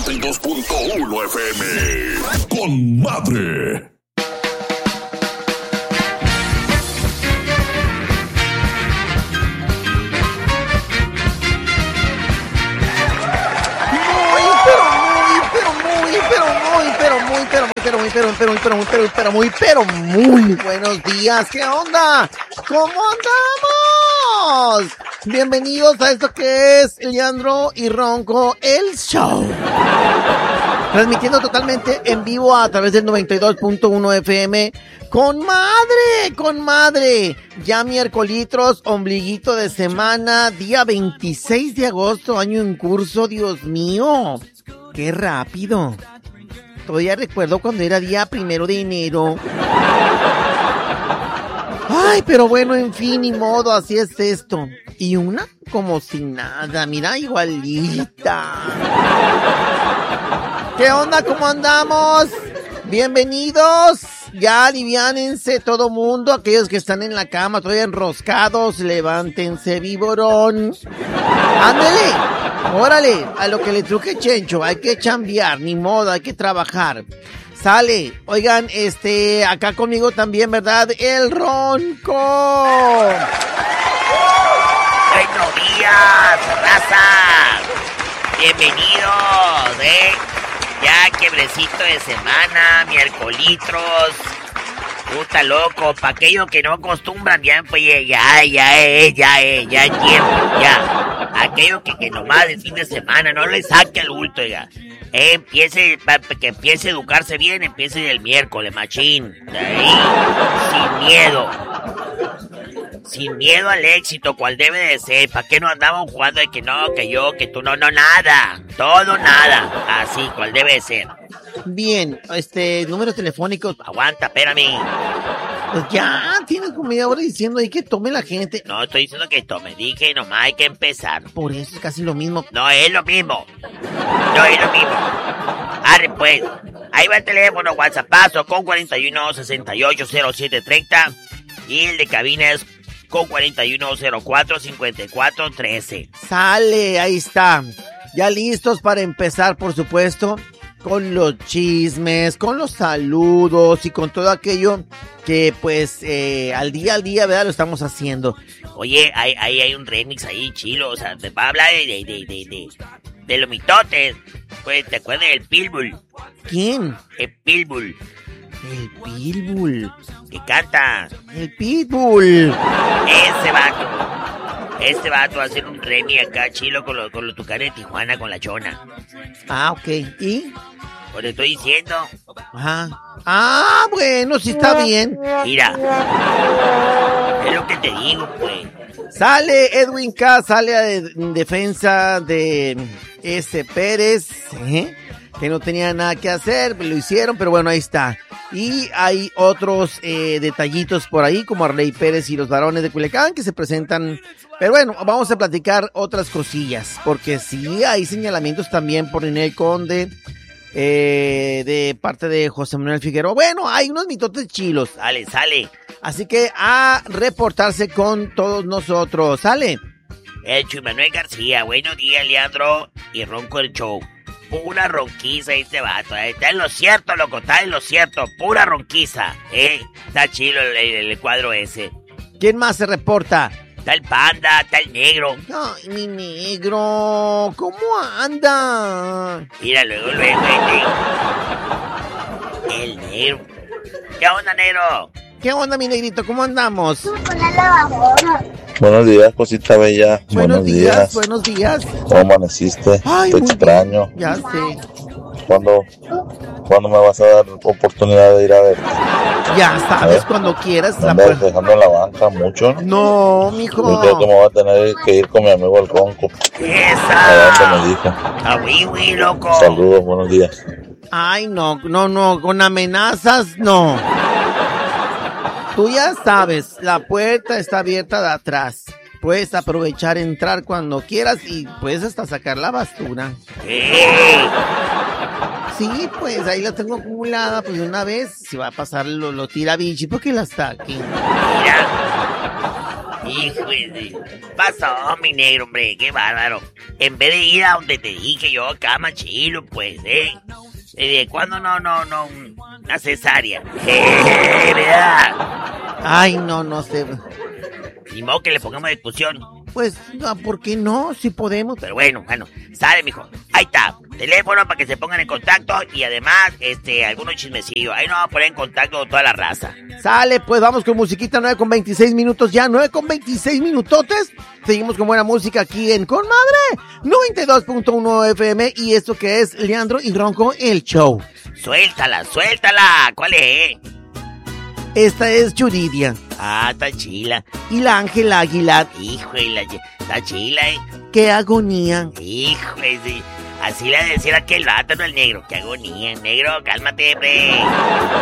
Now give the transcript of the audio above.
92.1 FM. Con madre. Muy buenos días. ¿Qué onda? ¿Cómo andamos? Bienvenidos a esto que es Leandro y Ronco, el show. Transmitiendo totalmente en vivo a través del 92.1 FM. ¡Con madre! Ya miércolitros, ombliguito de semana, día 26 de agosto, año en curso, Dios mío. ¡Qué rápido! Todavía recuerdo cuando era día 1 de enero. Ay, pero bueno, en fin, ni modo, así es esto. Y una como si nada, mira, igualita. ¿Qué onda? ¿Cómo andamos? Bienvenidos. Ya aliviánense todo mundo, aquellos que están en la cama todavía enroscados, levántense, viborón. Ándale, órale, a lo que le truque Chencho, hay que chambear, ni modo, hay que trabajar. Sale, oigan, acá conmigo también, ¿verdad? El Ronco. Buenos días, raza. Bienvenidos, Ya quiebrecito de semana, miércolitros. Puta loco, pa' aquellos que no acostumbran, ya pues ya es tiempo, ya. Aquellos que nomás el fin de semana no le saque al bulto, ya. Que empiece a educarse bien, empiece el miércoles, machín. De ahí, sin miedo al éxito, cual debe de ser. ¿Para qué no andamos jugando de que no, que yo, que tú? No, nada. Todo nada. Así, cual debe de ser. Bien, números telefónicos. Aguanta, espérame. Pues ya, tienes como media hora diciendo ahí que tome la gente. No estoy diciendo que tome, dije nomás hay que empezar. Por eso es casi lo mismo. No es lo mismo. Arre pues, ahí va el teléfono, WhatsAppazo con 41 68 07 30 y el de cabina es con 41 04 54 13. Sale, ahí está. Ya listos para empezar, por supuesto, con los chismes, con los saludos y con todo aquello que pues al día, ¿verdad? Lo estamos haciendo. Oye, hay un remix ahí chilo, o sea, te va a hablar de los mitotes. Pues, ¿te acuerdas del Pitbull? ¿Quién? El Pitbull. El Pitbull. ¿Qué canta? El Pitbull. Este vato va a hacer un remix acá chilo con los tucanes de Tijuana con la chona. Ah, ok. ¿Y? Pues te estoy diciendo. Ajá. Ah, bueno, sí está bien. Mira. Es lo que te digo, pues. Sale Edwin K, sale en defensa de ese Pérez, que no tenía nada que hacer, lo hicieron, pero bueno, ahí está. Y hay otros detallitos por ahí, como Arley Pérez y los varones de Culiacán, que se presentan. Pero bueno, vamos a platicar otras cosillas, porque sí hay señalamientos también por Ninel Conde, de parte de José Manuel Figueroa. Bueno, hay unos mitotes chilos. Sale. Así que a reportarse con todos nosotros. Sale. El Chuy Manuel García, buenos días, Leandro y Ronco el show. Pura ronquiza este vato, Está en lo cierto, loco, está en lo cierto. Pura ronquiza, Está chilo el cuadro ese. ¿Quién más se reporta? Está el Panda, está el Negro. Ay, mi negro, ¿cómo anda? Mira, luego, el Negro. ¿Qué onda, Negro? ¿Qué onda, mi negrito? ¿Cómo andamos? Buenos días, cosita bella. Buenos días. ¿Cómo amaneciste? Ay, te extraño. Bien. Ya sé. ¿Cuándo me vas a dar oportunidad de ir a verte? Ya sabes, cuando quieras. ¿Me andas dejando en la banca mucho? No, mijo. Yo creo que me voy a tener que ir con mi amigo el Ronco. ¡Esa! ¿A dónde me dijo? ¡A loco! Saludos, buenos días. Ay, no, con amenazas, no. Tú ya sabes, la puerta está abierta de atrás. Puedes aprovechar, entrar cuando quieras y puedes hasta sacar la basura. Sí, pues ahí la tengo acumulada, pues de una vez, si va a pasar lo tira bichi, ¿por qué la saque? Mira, Hijo de... Pasó, mi negro, hombre, qué bárbaro. En vez de ir a donde te dije yo, acá, machilo, pues, ¿de cuándo no, una cesárea? ¿Verdad? Ay, no sé. Ni modo que le pongamos discusión. Pues, ¿por qué no? Si podemos. Pero bueno, sale, mijo. Ahí está, teléfono para que se pongan en contacto y además, algunos chismecillos. Ahí nos vamos a poner en contacto con toda la raza. Sale, pues vamos con musiquita, 9:26 minutos ya, 9:26 minutotes. Seguimos con buena música aquí en Con Madre 92.1 FM y esto que es Leandro y Ronco, el show. Suéltala. ¿Cuál es? Esta es Yuridia. Ah, está chila. Y la Ángela Aguilar. Hijo de la... Está chila, ¡Qué agonía! Hijo de... Así le decía aquel vato, no el negro. ¡Qué agonía, negro! Cálmate, hombre.